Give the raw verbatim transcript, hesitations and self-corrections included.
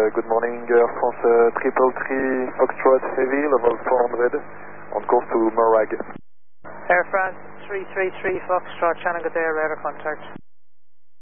Uh, good morning, Air France uh, triple three Foxtrot Heavy, level four hundred, on course to Morag. Air France three three three Foxtrot, Shannon Goodare, radar contact.